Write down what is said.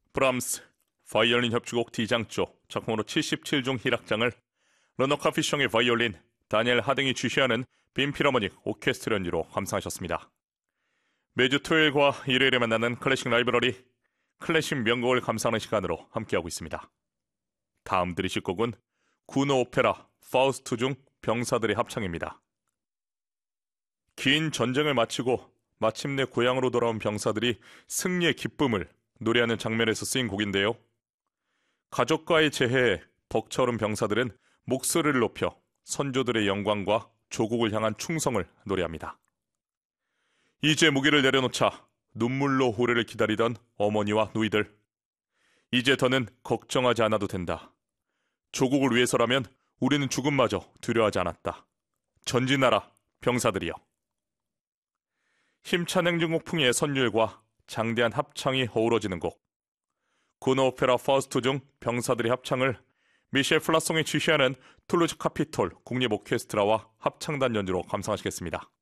브람스 바이올린 협주곡 D장조 작품으로 77종 희락장을 러너 카피숑의 바이올린, 다니엘 하딩이 주시하는 빈 필하모닉 오케스트라 연주로 감상하셨습니다. 매주 토요일과 일요일에 만나는 클래식 라이브러리, 클래식 명곡을 감상하는 시간으로 함께하고 있습니다. 다음 들으실 곡은 구노 오페라 파우스트 중 병사들의 합창입니다. 긴 전쟁을 마치고 마침내 고향으로 돌아온 병사들이 승리의 기쁨을 노래하는 장면에서 쓰인 곡인데요. 가족과의 재해에 벅차오른 병사들은 목소리를 높여 선조들의 영광과 조국을 향한 충성을 노래합니다. 이제 무기를 내려놓자 눈물로 호래를 기다리던 어머니와 누이들. 이제 더는 걱정하지 않아도 된다. 조국을 위해서라면 우리는 죽음마저 두려워하지 않았다. 전진하라 병사들이여. 힘찬 행진곡풍의 선율과 장대한 합창이 어우러지는 곡. 구노 오페라 파우스트 중 병사들의 합창을 미셸 플라송이 지휘하는 툴루즈 카피톨 국립 오케스트라와 합창단 연주로 감상하시겠습니다.